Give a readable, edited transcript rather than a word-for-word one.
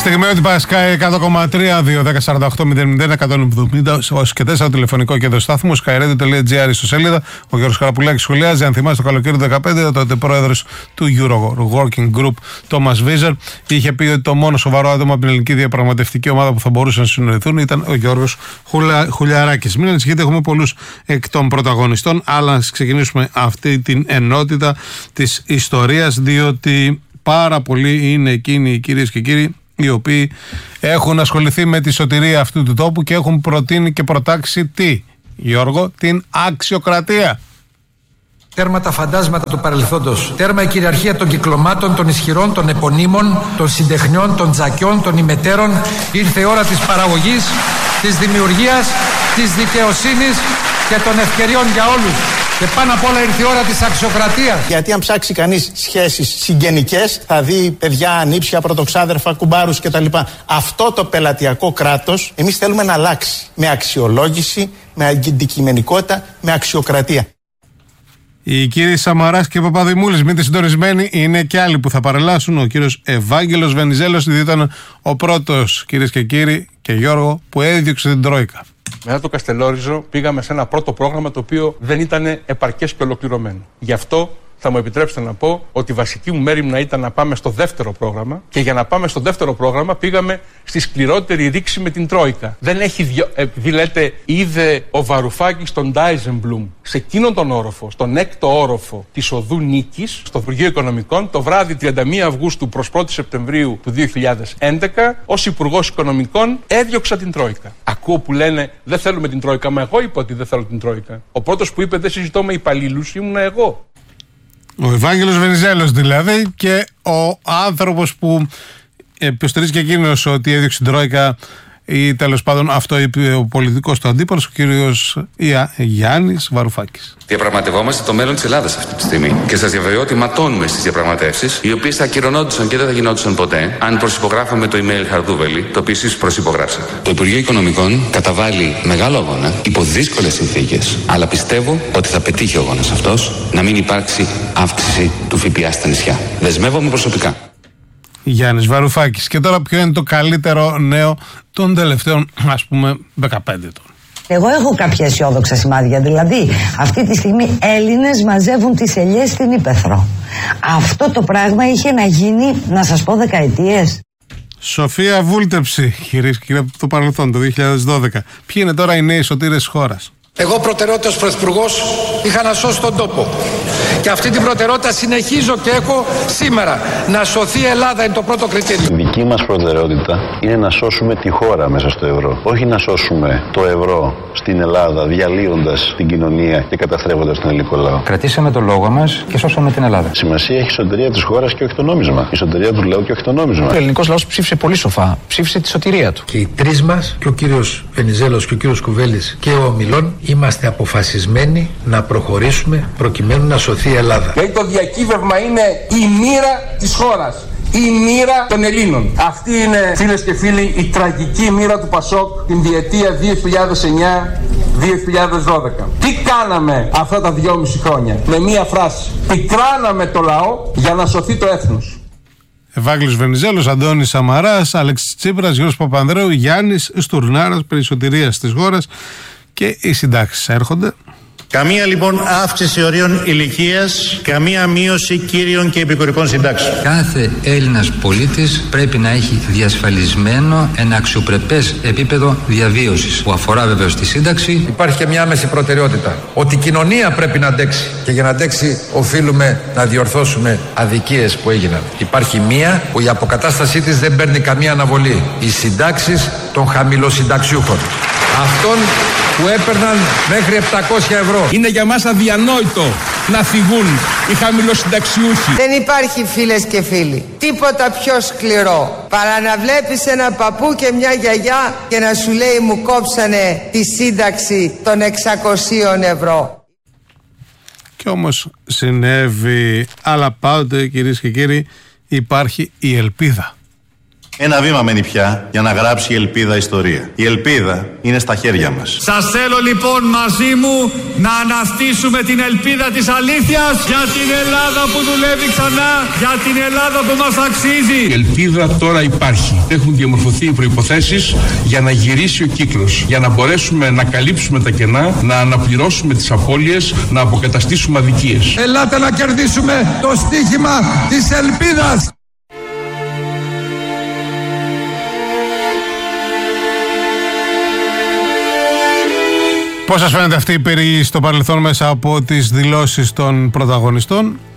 Στιγμή ότι Sky 100,3, 2-10-48-00-170, ως και 4 τηλεφωνικό κέντρο στάθμου, skyradio.gr στο σελίδα. Ο Γιώργος Καραπουλάκης σχολιάζει. Αν θυμάστε το καλοκαίρι του 2015, τότε πρόεδρος του Euro Working Group, Thomas Wieser, είχε πει ότι το μόνο σοβαρό άτομο από την ελληνική διαπραγματευτική ομάδα που θα μπορούσε να συνοηθούν ήταν ο Γιώργος Χουλιαράκης. Μην ανησυχείτε, έχουμε πολλούς εκ των πρωταγωνιστών, αλλά να ξεκινήσουμε αυτή την ενότητα της ιστορίας, διότι πάρα πολλοί είναι εκείνοι, κυρίες και κύριοι, οι οποίοι έχουν ασχοληθεί με τη σωτηρία αυτού του τόπου και έχουν προτείνει και προτάξει τι, Γιώργο? Την αξιοκρατία. Τέρμα τα φαντάσματα του παρελθόντος. Τέρμα η κυριαρχία των κυκλωμάτων, των ισχυρών, των επωνύμων, των συντεχνιών, των τζακιών, των ημετέρων. Ήρθε η ώρα της παραγωγής, της δημιουργίας, της δικαιοσύνης και των ευκαιριών για όλους. Και πάνω απ' όλα ήρθε η ώρα της αξιοκρατίας. Γιατί αν ψάξει κανείς σχέσεις συγγενικές, θα δει παιδιά, ανήψια, πρωτοξάδερφα, κουμπάρους κτλ. Αυτό το πελατειακό κράτος εμείς θέλουμε να αλλάξει. Με αξιολόγηση, με αντικειμενικότητα, με αξιοκρατία. Οι κύριοι Σαμαράς και Παπαδημούλης, μείνετε συντονισμένοι, είναι και άλλοι που θα παρελάσουν. Ο κύριος Ευάγγελος Βενιζέλος, διότι ήταν ο πρώτος, κυρίες και κύριοι, και Γιώργο, που έδιωξε την Τρόικα. Μετά το Καστελόριζο πήγαμε σε ένα πρώτο πρόγραμμα το οποίο δεν ήταν επαρκές και ολοκληρωμένο. Γι' αυτό θα μου επιτρέψετε να πω ότι η βασική μου μέριμνα ήταν να πάμε στο δεύτερο πρόγραμμα, και για να πάμε στο δεύτερο πρόγραμμα πήγαμε στη σκληρότερη ρήξη με την Τρόικα. Δεν έχει επειδή λέτε, είδε ο Βαρουφάκης τον Ντάιζενμπλουμ σε εκείνον τον όροφο, στον έκτο όροφο της Οδού Νίκης, στο Υπουργείο Οικονομικών, το βράδυ 31 Αυγούστου προς 1η Σεπτεμβρίου του 2011, ως Υπουργός Οικονομικών έδιωξα την Τρόικα. Ακούω που λένε δεν θέλουμε την Τρόικα, μα εγώ είπα ότι δεν θέλω την Τρόικα. Ο πρώτος που είπε δεν συζητώ με υπαλλήλους ήμουνα εγώ. Ο Ευάγγελος Βενιζέλος δηλαδή, και ο άνθρωπος που υποστηρίζει και εκείνος ότι έδιωξε την Τρόικα, ή τέλος πάντων αυτό είπε ο πολιτικός του αντίπαλος, ο κύριος Γιάννης Βαρουφάκης. Διαπραγματευόμαστε το μέλλον της Ελλάδας αυτή τη στιγμή και σας διαβεβαιώ ότι ματώνουμε στις διαπραγματεύσεις, οι οποίες θα ακυρωνόντουσαν και δεν θα γινόντουσαν ποτέ αν προσυπογράφαμε το email Χαρδούβελη, το οποίο εσείς προσυπογράψατε. Το Υπουργείο Οικονομικών καταβάλει μεγάλο αγώνα υπό δύσκολες συνθήκες, αλλά πιστεύω ότι θα πετύχει ο αγώνας αυτός, να μην υπάρξει αύξηση του ΦΠΑ στα νησιά. Δεσμεύομαι προσωπικά. Γιάννης Βαρουφάκης. Και τώρα ποιο είναι το καλύτερο νέο των τελευταίων, ας πούμε, 15 ετών? Εγώ έχω κάποια αισιόδοξα σημάδια. Δηλαδή, αυτή τη στιγμή Έλληνες μαζεύουν τις ελιές στην Ύπαιθρο. Αυτό το πράγμα είχε να γίνει, να σας πω, δεκαετίες. Σοφία Βούλτεψη, κυρίες και κύριοι, από το παρελθόν, το 2012. Ποιοι είναι τώρα οι νέοι σωτήρες της χώρας? Εγώ προτεραιότητα ως πρωθυπουργός είχα να σώσω τον τόπο. Και αυτή την προτεραιότητα συνεχίζω και έχω σήμερα. Να σωθεί η Ελλάδα είναι το πρώτο κριτήριο. Η δική μας προτεραιότητα είναι να σώσουμε τη χώρα μέσα στο ευρώ. Όχι να σώσουμε το ευρώ στην Ελλάδα, διαλύοντας την κοινωνία και καταστρέφοντας τον ελληνικό λαό. Κρατήσαμε το λόγο μας και σώσαμε την Ελλάδα. Σημασία έχει η σωτηρία της χώρας και όχι το νόμισμα. Η σωτηρία του λαού και όχι το νόμισμα. Ο ελληνικός λαός ψήφισε πολύ σοφά. Ψήφισε τη σωτηρία του. Και οι τρεις μας, και ο κύριος Βενιζέλος και ο κύριος Κουβέλης και ο Μιλών, είμαστε αποφασισμένοι να προχωρήσουμε προκειμένου να σωθεί η Ελλάδα. Δηλαδή το διακύβευμα είναι η μοίρα της χώρας, η μοίρα των Ελλήνων. Αυτή είναι, φίλες και φίλοι, η τραγική μοίρα του ΠΑΣΟΚ την διετία 2009-2012. Τι κάναμε αυτά τα 2,5 χρόνια? Με μία φράση: πικράναμε το λαό για να σωθεί το έθνος. Ευάγγελος Βενιζέλος, Αντώνης Σαμαράς, Αλέξης Τσίπρας, Γιώργος Παπανδρέου, Γιάννης Στουρνάρας, περί σωτηρίας της χώρας, και οι συντάξεις έρχονται. Καμία λοιπόν αύξηση ορίων ηλικίας, καμία μείωση κύριων και επικουρικών συντάξεων. Κάθε Έλληνας πολίτης πρέπει να έχει διασφαλισμένο ένα αξιοπρεπές επίπεδο διαβίωσης, που αφορά βεβαίως τη σύνταξη. Υπάρχει και μια άμεση προτεραιότητα, ότι η κοινωνία πρέπει να αντέξει, και για να αντέξει οφείλουμε να διορθώσουμε αδικίες που έγιναν. Υπάρχει μία που η αποκατάστασή της δεν παίρνει καμία αναβολή: οι συντάξεις των χαμηλοσυνταξιούχων, αυτών που έπαιρναν μέχρι 700 ευρώ. Είναι για μας αδιανόητο να φυγούν οι χαμηλοσυνταξιούχοι. Δεν υπάρχει, φίλες και φίλοι, τίποτα πιο σκληρό παρά να βλέπεις ένα παππού και μια γιαγιά και να σου λέει μου κόψανε τη σύνταξη των 600 ευρώ. Και όμως συνέβη, αλλά πάντοτε, κυρίες και κύριοι, υπάρχει η ελπίδα. Ένα βήμα μένει πια για να γράψει η ελπίδα ιστορία. Η ελπίδα είναι στα χέρια μας. Σας θέλω λοιπόν μαζί μου να αναστήσουμε την ελπίδα της αλήθειας για την Ελλάδα που δουλεύει ξανά, για την Ελλάδα που μας αξίζει. Η ελπίδα τώρα υπάρχει. Έχουν διαμορφωθεί οι προϋποθέσεις για να γυρίσει ο κύκλος, για να μπορέσουμε να καλύψουμε τα κενά, να αναπληρώσουμε τις απώλειες, να αποκαταστήσουμε αδικίες. Ελάτε να κερδίσουμε το στίχημα της ελπίδας. Πώς σας φαίνεται αυτή η περιγραφή στο παρελθόν μέσα από τις δηλώσεις των πρωταγωνιστών?